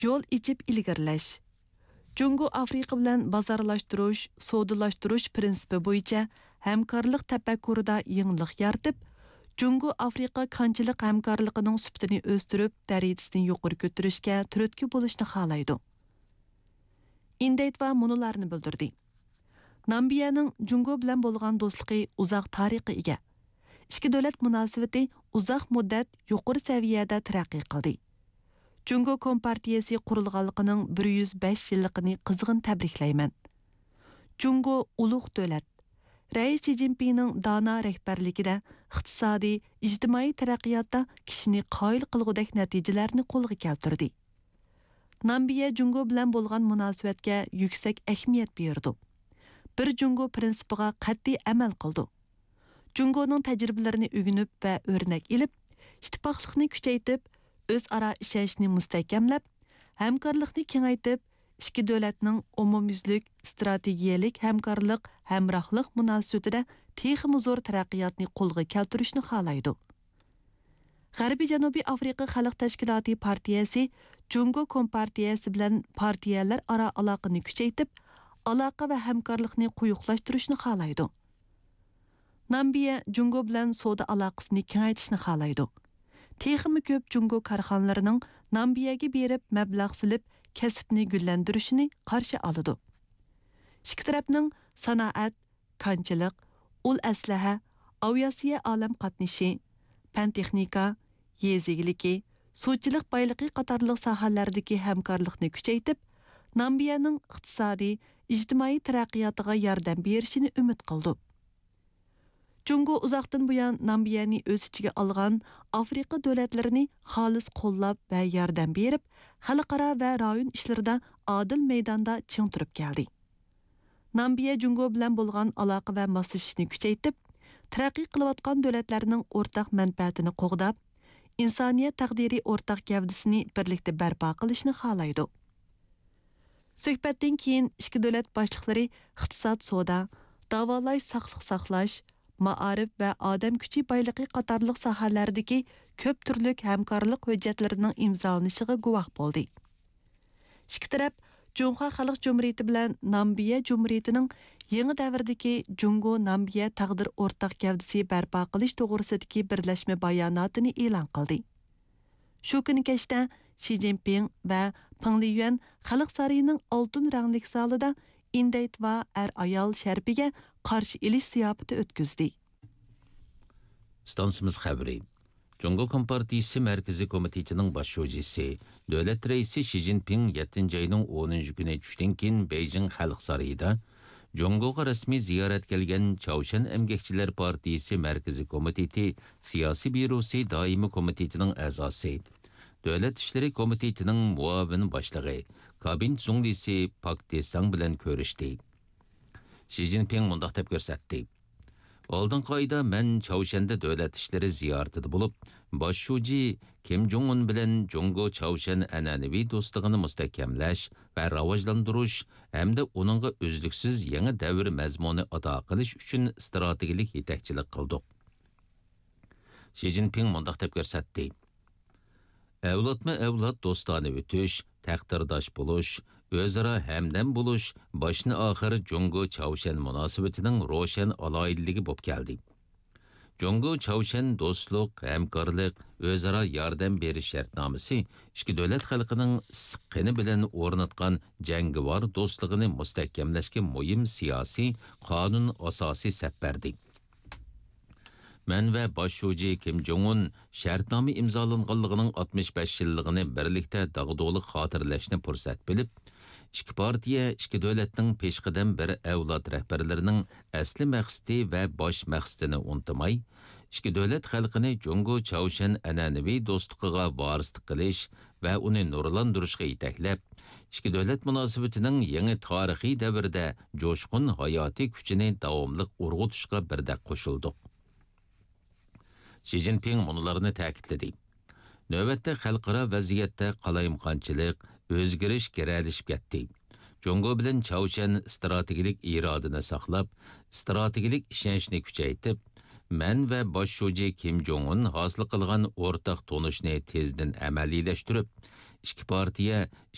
yo'l ichib ilgirlash. Jungo Afrika bilan bozorlashtirish, savdolashtirish prinsipi bo'yicha hamkorlik tafakkurida yangilik yaratib, Jungo Afrika kanchilik hamkorligining sifatini o'stirib, darajasini yuqori ko'tarishga turtki bo'lishni xohlaydi. Indeytva munolarni bildirdi. Nambiyaning Jungo bilan bo'lgan do'stligi uzoq tarixga ega. Ikki davlat munosabati uzoq muddat yuqori saviyada taraqqiy qildi. Jungo Kompartiyasi qurilganligining 105 yilligini qizg'in tabriklayman. Jungo ulug' davlat. Rais Xi Jinpingning dono rahbarligida iqtisodiy, ijtimoiy taraqqiyotda kishini qoyil qilgudek natijalarni qo'lga keltirdi. Nambiya Jungo bilan bo'lgan munosabatga yuksak ahamiyat berdi. Bir Jungo prinsipiga qat'iy amal qildi. Jungoning tajribalarini o'rganib va o'rnak ilib, ittifoqlikni kuchaytirib, o'zaro ishonchni mustahkamlab, hamkorlikni kengaytirib, ikki davlatning umumyuzlik strategiyalik hamkorlik, hamrohlik munosabatida texnik zo'r taraqqiyotni qo'lga keltirishni xohlaydi. G'arbiy Janubiy Afrika Xalq Tashkiloti partiyasi Jungo Kompartiyasi bilan partiyalar aro aloqani kuchaytirib, aloqa va hamkorlikni quyuqlashtirishni xohlaydi. Nambiya Jungo bilan savdo aloqasini kengaytirishni xohlaydi. Texmi ko'p Jungo korxonalarining Nambiyaga berib mablag' silib, kasbni gullantirishini qarshi oladi. Ikki tarafning sanoat, kanchilik, ul aslaha, aviatsiya olam qatnashi, fan texnika, yezigiligi, suvchilik bayligi qatorliq sohalardagi hamkorlikni kuchaytirib, Nambiyaning iqtisodiy, ijtimoiy taraqqiyotiga yordam berishini umid qildi. Jungo uzoqdan buyon Nambiyani o'z ichiga olgan Afrika davlatlarini xolis qo'llab va yordam berib, xalqaro va rayon ishlarida adil maydonda ching turib keldi. Nambiya Jungo bilan bo'lgan aloqa va moslashishni kuchaytirib, taraqqiy qilayotgan davlatlarning o'rtaq manfaatini qo'g'dab, insoniyat taqdiri o'rtaq gavdasini birlikda barpo qilishni xohlaydi. Suhbatdan keyin ikki davlat boshliqlari iqtisod, savdo, davolash, saqliq saqlash, ma'arif va odam kuchi bayligi qatorliq sohalardagi ko'p turlik hamkorlik hujjatlarining imzolanishiga guvoh bo'ldi. Ikki taraf Jungo Xalq Jumhuriyati bilan Nambiya Jumhuriyatining yangi davrdagi Jungo Nambiya taqdir o'rtaq gavdasi barpo qilish to'g'risidagi birlashma bayonotini e'lon qildi. Shu kuni kechda Xi Jinping va Peng Liyuan Xalq saroyining oltin ranglik zalida Indeyt va ayol sharpiga qarshi ilish ziyofati o'tkazdi. Stansimiz xabari. Jungo Kompartiyasi Markaziy komitetining bosh sho'jisi, davlat raisi Xi Jinping 7 ayning 10 kuni tushdan keyin Beijing Xalq saroyida Jungoga rasmiy ziyorat kelgan Chaoshan Emgakchilar partiyasi Markaziy komiteti siyosiy byurosi doimiy komitetining a'zosi, Davlat ishlari komitetining muavin boshlig'i, kabin zunglisi Pak Desang bilan ko'rishdi. Xi Jinping mundaq deb ko'rsatdi. Oldin qoida men Chaoshanda davlat ishlari ziyoratida bo'lib, bosh sho'ji Kim Jong-un bilan Jungo Chaoshan an'anaviy do'stligini mustahkamlash va rivojlantirish hamda uningga uzluksiz yangi davr mazmuni ato qilish uchun strategik yetakchilik qildik. Xi Jinping mundaq deb ko'rsatdi. Avlodma-avlod do'stona o'tish, taqdirdosh bo'lish, o'zaro hamdam bo'lish boshni oxir Jungo Chaoshan munosabatining ro'shan aloyidligi bo'lib keldi. Jungo Chaoshan do'stlik, hamkorlik, o'zaro yordam berish shartnomasi ikki davlat xalqining siqqini bilan o'rnatgan jangovar do'stligini mustahkamlashga muhim siyosiy qonun asosi safardi. Men ve bosh sho'ji Kim Jong-un shartnoma imzolanganligining 65 yilligini birlikda dag'dug'lik xotirlashni fursat bilib, ikki partiya, ikki davlatning peshqadam bir avlod rahbarlarining asli maqsadi va bosh maqsadini unutmay, ikki davlat xalqini Jungo Chaoshan an'anaviy do'stligiga varislik qilish va uni nurlantirishga yetaklab, ikki davlat munosabatining yangi tarixiy davrida jo'shqin hayotiy kuchini davomli urg'utishga birdek qo'shildik. Xi Jinping bunlarını ta'kidladi. Növbətdə xalqaro vaziyatda qalayimqanchilik, o'zgarish keradishib ketdi. Jungo bilan Chaoshan strategik irodani saqlab, strategik ishonchni kuchaytirib, men va bosh sho'ji Kim Jong-un hosil qilgan o'rtaq tonishni tezdan amaliylashtirib, ikki partiya